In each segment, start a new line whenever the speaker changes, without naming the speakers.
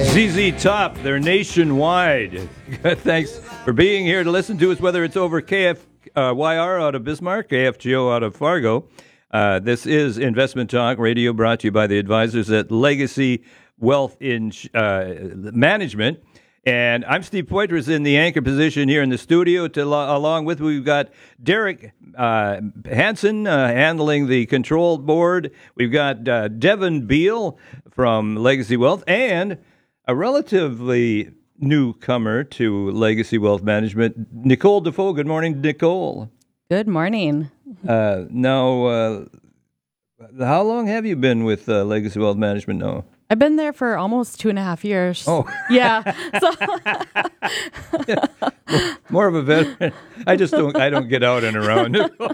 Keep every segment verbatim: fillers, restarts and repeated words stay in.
Z Z Top, they're nationwide. Thanks for being here to listen to us, whether it's over K F Y R out of Bismarck, K F G O out of Fargo. Uh, this is Investment Talk Radio, brought to you by the advisors at Legacy Wealth in, uh, Management. And I'm Steve Poitras in the anchor position here in the studio. To, along with, we've got Derek uh, Hansen uh, handling the control board. We've got uh, Devin Beal from Legacy Wealth, and a relatively newcomer to Legacy Wealth Management, Nicole Defoe. Good morning, Nicole.
Good morning.
Uh, now, uh, how long have you been with uh, Legacy Wealth Management now?
I've been there for almost two and a half years.
Oh.
Yeah. So
yeah. More of a veteran. I just don't, I don't get out and around.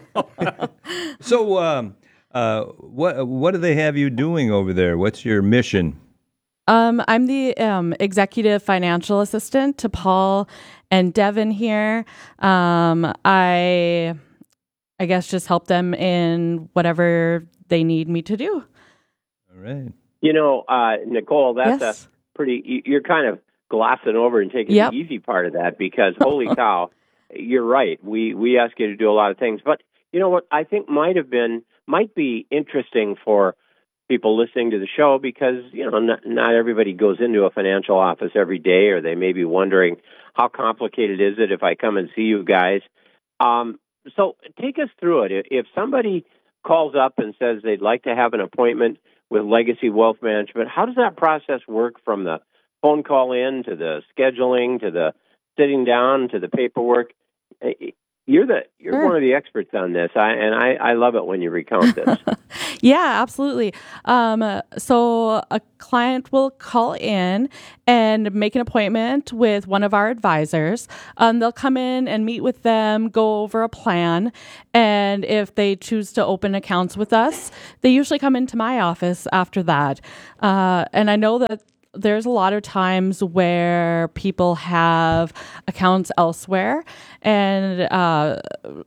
So, um, uh, what, what do they have you doing over there? What's your mission?
Um, I'm the um, executive financial assistant to Paul and Devin here. Um, I, I guess, just help them in whatever they need me to do.
All right.
You know, uh, Nicole, that's
Yes.
a pretty, you're kind of glossing over and taking
Yep.
the easy part of that because, holy cow, you're right. We, we ask you to do a lot of things. But you know what I think might have been, might be interesting for people listening to the show because, you know, not, not everybody goes into a financial office every day, or they may be wondering how complicated is it if I come and see you guys. Um, so take us through it. If somebody calls up and says they'd like to have an appointment with Legacy Wealth Management, how does that process work from the phone call in to the scheduling to the sitting down to the paperwork? You're the you're
Sure.
one of the experts on this, I, and I, I love it when you recount this.
Yeah, absolutely. Um, so a client will call in and make an appointment with one of our advisors. Um, they'll come in and meet with them, go over a plan, and if they choose to open accounts with us, they usually come into my office after that. Uh, and I know that there's a lot of times where people have accounts elsewhere, and uh,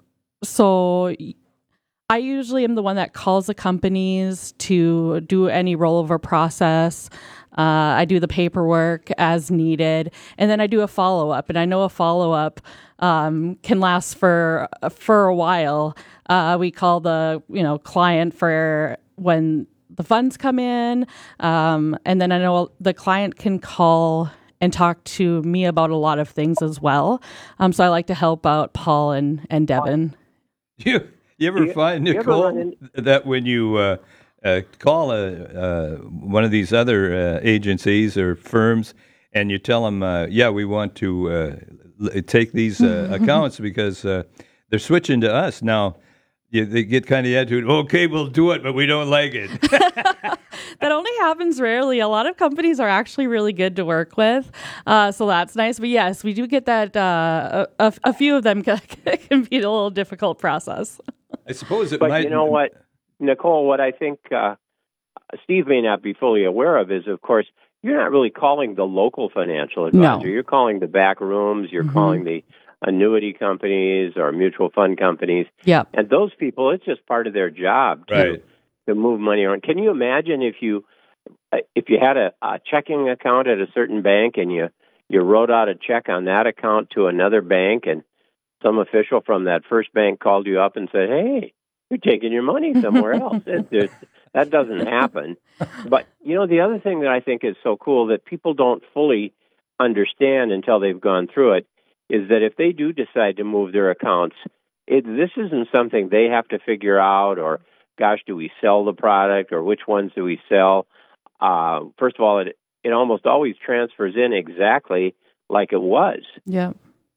so I usually am the one that calls the companies to do any rollover process. Uh, I do the paperwork as needed, and then I do a follow-up. And I know a follow-up um, can last for for a while. Uh, we call the you know client for when the funds come in, um, and then I know the client can call and talk to me about a lot of things as well. Um, so I like to help out Paul and, and Devin.
You, you ever
You-
find,
you ever
Nicole,
run in-
that when you uh, uh, call a, uh, one of these other uh, agencies or firms and you tell them, uh, yeah, we want to uh, l- take these uh, accounts because uh, they're switching to us now, you, they get kind of the attitude, okay, we'll do it, but we don't like it.
That only happens rarely. A lot of companies are actually really good to work with. Uh, so that's nice. But yes, we do get that. Uh, a, a few of them can, can be a little difficult process.
I suppose it
But
might.
you know what, Nicole, what I think uh, Steve may not be fully aware of is, of course, you're not really calling the local financial advisor.
No.
You're calling the back rooms. You're
Mhm.
calling the annuity companies or mutual fund companies.
Yep.
And those people, it's just part of their job to,
Right.
to move money around. Can you imagine if you if you had a, a checking account at a certain bank and you, you wrote out a check on that account to another bank and some official from that first bank called you up and said, hey, you're taking your money somewhere else. It, it, that doesn't happen. But, you know, the other thing that I think is so cool that people don't fully understand until they've gone through it is that if they do decide to move their accounts, it, this isn't something they have to figure out or, gosh, do we sell the product or which ones do we sell? Uh, first of all, it, it almost always transfers in exactly like it was.
Yep.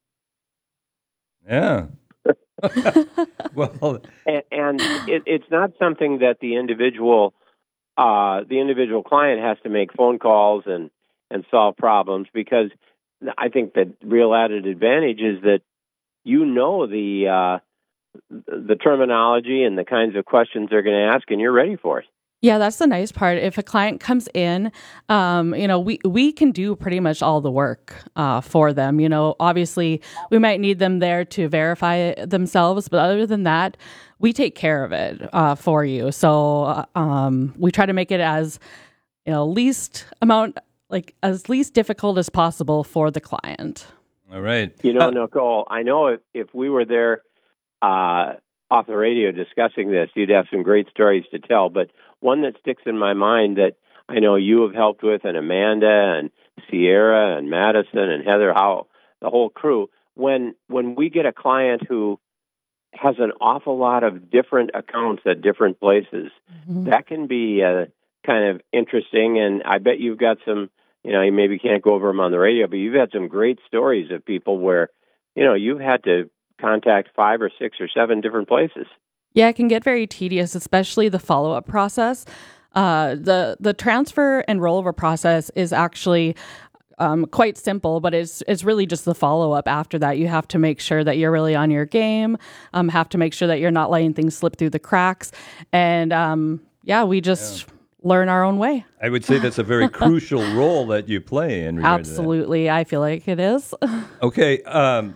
Yeah. Well,
And, and it, it's not something that the individual, uh, the individual client has to make phone calls and, and solve problems because I think the real added advantage is that you know the uh, the terminology and the kinds of questions they're going to ask, and you're ready for it.
Yeah, that's the nice part. If a client comes in, um, you know, we, we can do pretty much all the work uh, for them. You know, obviously, we might need them there to verify themselves, but other than that, we take care of it uh, for you. So um, we try to make it as, you know, least amount like as least difficult as possible for the client.
All right.
You know,
Uh,
Nicole, I know if, if we were there uh, off the radio discussing this, you'd have some great stories to tell. But one that sticks in my mind that I know you have helped with, and Amanda and Sierra and Madison and Heather, how the whole crew, when when we get a client who has an awful lot of different accounts at different places,
Mm-hmm.
that can be uh, kind of interesting. And I bet you've got some, you know, you maybe can't go over them on the radio, but you've had some great stories of people where, you know, you've had to contact five or six or seven different places.
Yeah, it can get very tedious, especially the follow-up process. Uh, the the transfer and rollover process is actually um, quite simple, but it's it's really just the follow-up after that. You have to make sure that you're really on your game, um, have to make sure that you're not letting things slip through the cracks. And um, yeah, we just yeah. learn our own way.
I would say that's a very crucial role that you play in regard
Absolutely.
to that.
I feel like it is.
Okay. Um,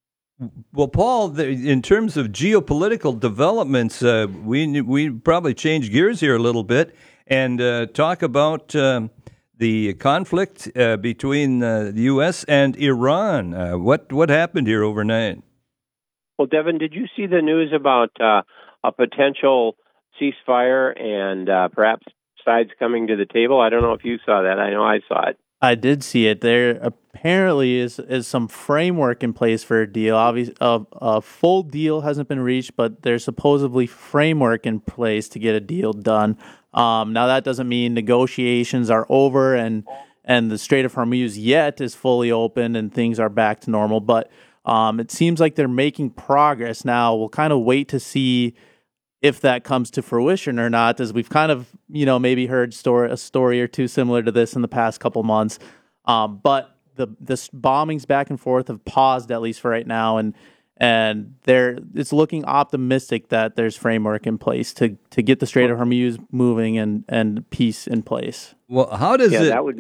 well, Paul, the, in terms of geopolitical developments, uh, we we probably change gears here a little bit and uh, talk about um, the conflict uh, between uh, the U S and Iran. Uh, what what happened here overnight?
Well, Devin, did you see the news about uh, a potential ceasefire and uh, perhaps sides coming to the table? I don't know if you saw that. I know I saw it.
I did see it. There apparently is is some framework in place for a deal. Obviously, a, a full deal hasn't been reached, but there's supposedly framework in place to get a deal done. Um, now, that doesn't mean negotiations are over and and the Strait of Hormuz yet is fully open and things are back to normal. But um, it seems like they're making progress now. We'll kind of wait to see if that comes to fruition or not, as we've kind of, you know, maybe heard story, a story or two similar to this in the past couple months. Um, but the the bombings back and forth have paused, at least for right now, and and there it's looking optimistic that there's framework in place to to get the Strait of Hormuz moving and and peace in place.
Well, how does
yeah,
it?
That would